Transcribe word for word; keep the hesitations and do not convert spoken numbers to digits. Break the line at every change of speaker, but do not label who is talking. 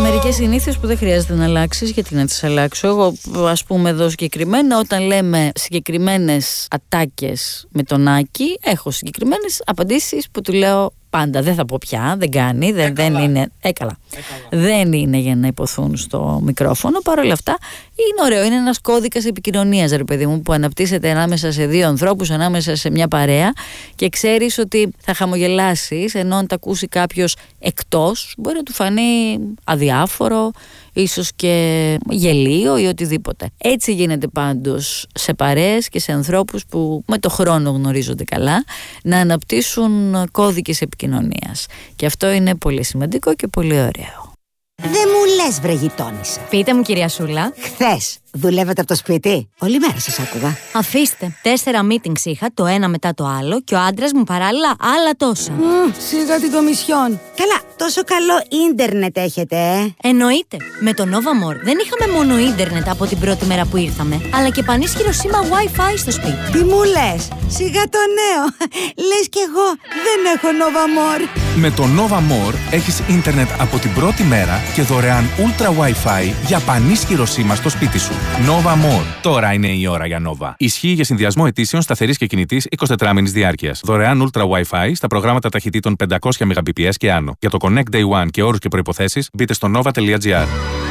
μερικές συνήθειες που δεν χρειάζεται να αλλάξεις. Γιατί να τις αλλάξω? Εγώ, ας πούμε, εδώ συγκεκριμένα, όταν λέμε συγκεκριμένες ατάκες με τον Άκη, έχω συγκεκριμένες απαντήσεις που του λέω πάντα. Δεν θα πω πια, δεν κάνει, δεν, δεν είναι. Έκαλα. Δεν είναι για να υποθούν στο μικρόφωνο. Παρ' όλα αυτά, είναι ωραίο. Είναι ένας κώδικας επικοινωνίας, ρε παιδί μου, που αναπτύσσεται ανάμεσα σε δύο ανθρώπους, ανάμεσα σε μια παρέα, και ξέρεις ότι θα χαμογελάσεις, ενώ αν τα ακούσει κάποιος εκτός, μπορεί να του φανεί αδιάφορο, ίσως και γελίο ή οτιδήποτε. Έτσι γίνεται πάντως σε παρέες και σε ανθρώπους που με το χρόνο γνωρίζονται καλά, να αναπτύσσουν κώδικες επικοινωνίας. Και αυτό είναι πολύ σημαντικό και πολύ ωραίο.
Δεν μου λες, βρε γειτόνισσα.
Πείτε μου, κυρία Σούλα.
Χθες δουλεύετε από το σπίτι? Όλη μέρα σας άκουγα.
Αφήστε. Τέσσερα meetings είχα, το ένα μετά το άλλο, και ο άντρας μου παράλληλα άλλα τόσα.
Mm, σιγά την κομισιόν. Καλά, τόσο καλό ίντερνετ έχετε, ε?
Εννοείται. Με το Nova More δεν είχαμε μόνο ίντερνετ από την πρώτη μέρα που ήρθαμε, αλλά και πανίσχυρο σήμα Wi-Fi στο σπίτι.
Τι μου λες? Σιγά το νέο. Λες κι εγώ δεν έχω Nova More.
Με το Nova More έχεις ίντερνετ από την πρώτη μέρα και δωρεάν Ultra Wi-Fi για πανίσχυρο σήμα στο σπίτι σου. Nova More. Τώρα είναι η ώρα για Nova. Ισχύει για συνδυασμό ετήσεων σταθερής και κινητής εικοσιτετράωρης διάρκειας. Δωρεάν Ultra Wi-Fi στα προγράμματα ταχυτήτων πεντακόσια Mbps και άνω. Για το Connect Day One και όρους και προϋποθέσεις μπείτε στο nova τελεία gr.